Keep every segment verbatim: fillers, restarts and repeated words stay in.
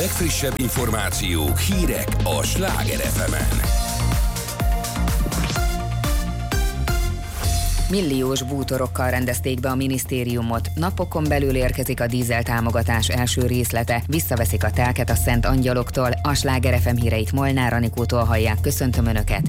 legfrissebb információk, hírek a Sláger ef emen. Milliós bútorokkal rendezték be a minisztériumot. Napokon belül érkezik a dízel támogatás első részlete. Visszaveszik a telket a Szent Angyaloktól. A Sláger ef em híreit Molnár Anikótól hallják. Köszöntöm Önöket!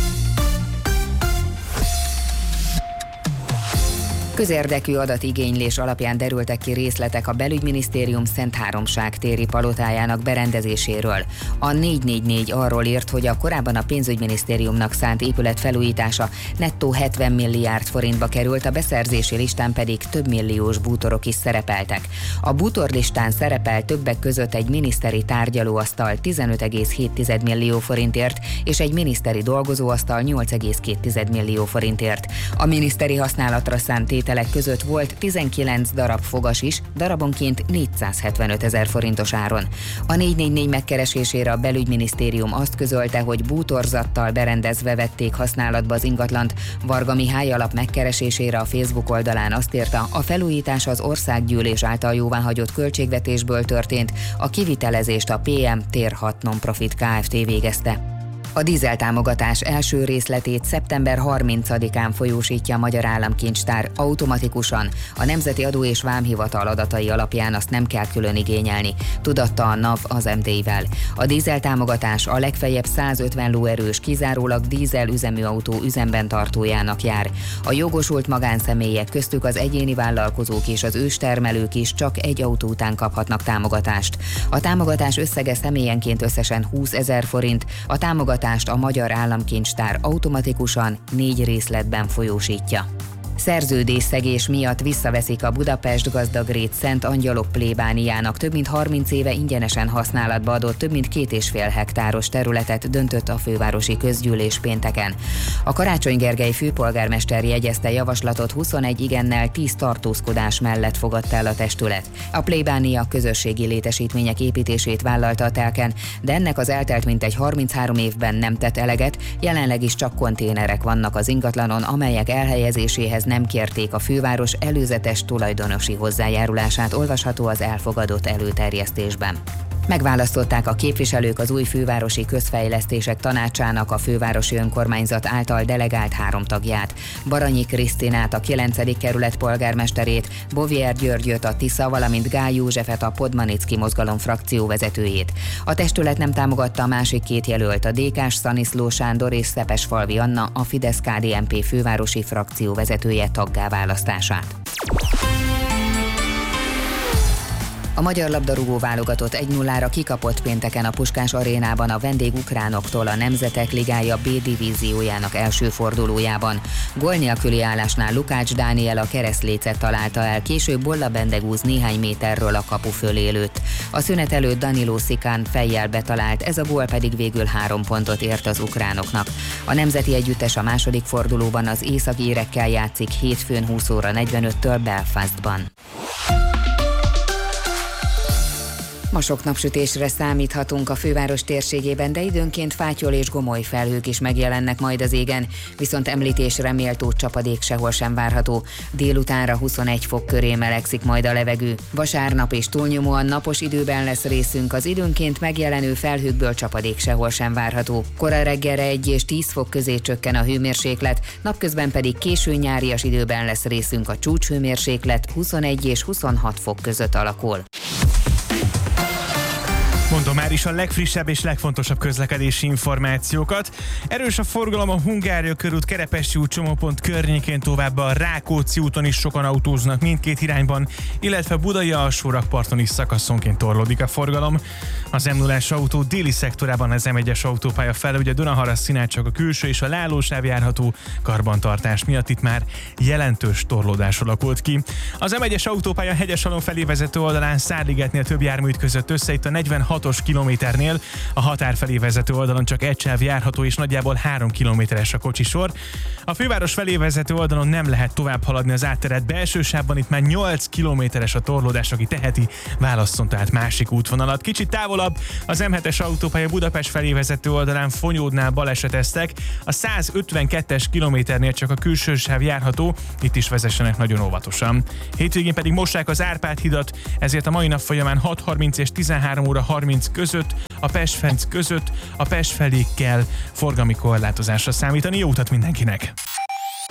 Közérdekű adatigénylés alapján derültek ki részletek a Belügyminisztérium Szentháromság téri palotájának berendezéséről. A négy négy négy arról írt, hogy a korábban a pénzügyminisztériumnak szánt épület felújítása nettó hetven milliárd forintba került, a beszerzési listán pedig több milliós bútorok is szerepeltek. A bútorlistán szerepel többek között egy miniszteri tárgyalóasztal tizenöt egész hét millió forintért és egy miniszteri dolgozóasztal nyolc egész két millió forintért. A miniszteri használatra szánt tételek között volt tizenkilenc darab fogas is, darabonként négyszázhetvenöt ezer forintos áron. A négy négy négy megkeresésére a Belügyminisztérium azt közölte, hogy bútorzattal berendezve vették használatba az ingatlant. Varga Mihály alap megkeresésére a Facebook oldalán azt írta, a felújítás az Országgyűlés által jóváhagyott költségvetésből történt, a kivitelezést a pé em Tér hat Nonprofit Kft. Végezte. A dízeltámogatás első részletét szeptember harmincadikán folyósítja a Magyar Államkincstár automatikusan. A Nemzeti Adó és Vámhivatal adatai alapján azt nem kell külön igényelni, tudatta a NAV az em dé-vel. A dízeltámogatás a legfeljebb százötven lóerős, kizárólag dízel üzemű autó üzemben tartójának jár. A jogosult magánszemélyek, köztük az egyéni vállalkozók és az őstermelők is csak egy autó után kaphatnak támogatást. A támogatás összege személyenként összesen húszezer forint, a támogatás a Magyar Államkincstár automatikusan négy részletben folyósítja. Szerződésszegés miatt visszaveszik a Budapest Gazdagrét Szent Angyalok plébániának több mint harminc éve ingyenesen használatba adott több mint két és fél hektáros területet, döntött a fővárosi közgyűlés pénteken. A Karácsony Gergely főpolgármester jegyezte javaslatot, huszonegy igennel, tíz tartózkodás mellett fogadta el a testület. A plébánia közösségi létesítmények építését vállalta a telken, de ennek az eltelt mintegy harminchárom évben nem tett eleget, jelenleg is csak konténerek vannak az ingatlanon, amelyek elhelyezéséhez nem kérték a főváros előzetes tulajdonosi hozzájárulását, olvasható az elfogadott előterjesztésben. Megválasztották a képviselők az új fővárosi közfejlesztések tanácsának a fővárosi önkormányzat által delegált három tagját. Baranyi Krisztinát, a kilencedik kerület polgármesterét, Bovier Györgyöt, a Tisza, valamint Gály Józsefet, a Podmanicki mozgalom frakcióvezetőjét. A testület nem támogatta a másik két jelölt, a dé ká-s Szaniszló Sándor és Szepesfalvi Anna, a Fidesz-ká dé en pé fővárosi frakcióvezetője taggá választását. A magyar labdarúgó válogatott egy nullára kikapott pénteken a Puskás arénában a vendégukránoktól a Nemzetek Ligája B divíziójának első fordulójában. Gól nélküli állásnál Lukács Dániel a keresztlécet találta el, később Bolla Bendegúz néhány méterről a kapu fölé lőtt. A szünet előtt Danilo Szikán fejjel betalált, ez a gól pedig végül három pontot ért az ukránoknak. A nemzeti együttes a második fordulóban az északírekkel játszik hétfőn húsz óra negyvenöttől Belfastban. Ma sok napsütésre számíthatunk a főváros térségében, de időnként fátyol és gomoly felhők is megjelennek majd az égen, viszont említésre méltó csapadék sehol sem várható. Délutánra huszonegy fok köré melegszik majd a levegő. Vasárnap és túlnyomóan napos időben lesz részünk, az időnként megjelenő felhőkből csapadék sehol sem várható. Kora reggelre egy és tíz fok közé csökken a hőmérséklet, napközben pedig késő nyárias időben lesz részünk, a csúcshőmérséklet huszonegy és huszonhat fok között alakul. Mondom már is a legfrissebb és legfontosabb közlekedési információkat. Erős a forgalom a Hungária körút, Kerepesi út csomópont környékén, továbbá a Rákóczi úton is sokan autóznak mindkét irányban, illetve a Budai alsórakparton is szakaszonként torlódik a forgalom. Az em nullás autó déli szektorában az em egyes autópálya fele, ugye Dunaharasztinál csak a külső és a leállósáv járható, karbantartás miatt itt már jelentős torlódás alakult ki. Az em egyes autópálya Hegyesalon felé vezető oldalán Szárligetnél több jármű ütközött össze, itt a negyvenhatos kilométernél, a határ felé vezető oldalon csak egy sáv járható és nagyjából három kilométeres a kocsisor. A főváros felé vezető oldalon nem lehet tovább haladni az átteret, belső sávban itt már nyolc kilométeres a torlódás, aki teheti, válasszon tehát másik útvonalat. Kicsit távolabb az em hetes autópálya Budapest felé vezető oldalán Fonyódnál baleseteztek, a százötvenkettes kilométernél csak a külső sáv járható, itt is vezessenek nagyon óvatosan. Hétvégén pedig mossák az Árpád hidat, ezért a mai nap folyamán hat harminc és tizenhárom óra harminc harminc között, a Pest-Ferenc között, a Pest felé kell forgalmi korlátozásra számítani. Jó utat mindenkinek!